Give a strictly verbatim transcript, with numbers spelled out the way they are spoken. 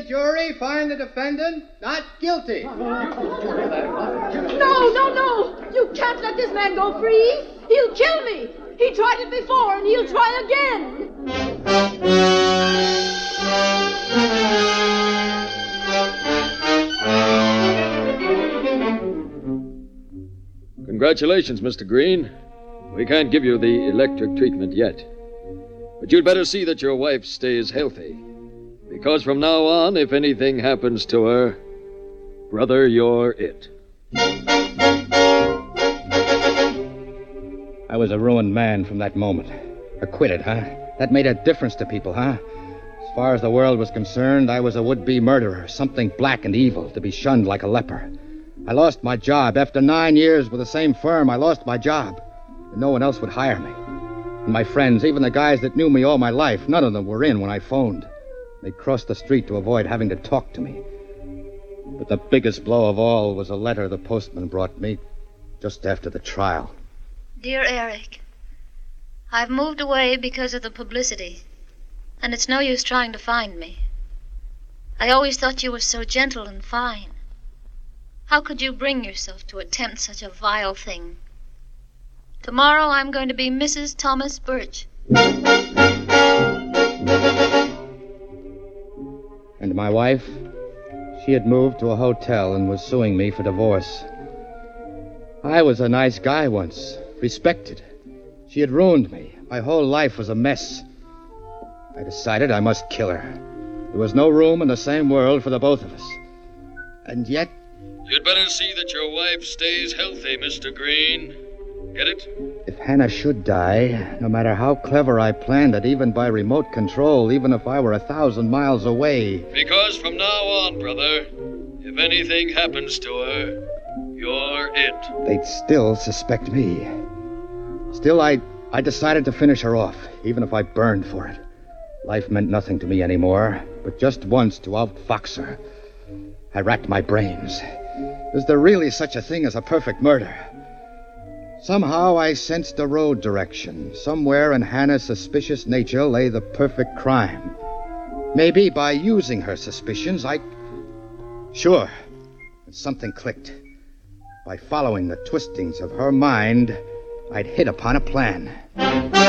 the jury find the defendant not guilty. No, no, no! You can't let this man go free! He'll kill me! He tried it before, and he'll try again! Congratulations, Mister Green. We can't give you the electric treatment yet. But you'd better see that your wife stays healthy. Because from now on, if anything happens to her, brother, you're it. I was a ruined man from that moment. Acquitted, huh? That made a difference to people, huh? As far as the world was concerned, I was a would-be murderer, something black and evil, to be shunned like a leper. I lost my job. After nine years with the same firm, I lost my job. And no one else would hire me. And my friends, even the guys that knew me all my life, none of them were in when I phoned. They crossed the street to avoid having to talk to me. But the biggest blow of all was a letter the postman brought me just after the trial. Dear Eric, I've moved away because of the publicity, and it's no use trying to find me. I always thought you were so gentle and fine. How could you bring yourself to attempt such a vile thing? Tomorrow I'm going to be Missus Thomas Birch. And my wife? She had moved to a hotel and was suing me for divorce. I was a nice guy once, respected. She had ruined me. My whole life was a mess. I decided I must kill her. There was no room in the same world for the both of us. And yet... You'd better see that your wife stays healthy, Mister Green. Get it? If Hannah should die, no matter how clever I planned it, even by remote control, even if I were a thousand miles away... Because from now on, brother, if anything happens to her, you're it. They'd still suspect me. Still, I, I decided to finish her off, even if I burned for it. Life meant nothing to me anymore, but just once to outfox her. I racked my brains. Is there really such a thing as a perfect murder? Somehow I sensed a road direction. Somewhere in Hannah's suspicious nature lay the perfect crime. Maybe by using her suspicions, I... Sure. Something clicked. By following the twistings of her mind, I'd hit upon a plan.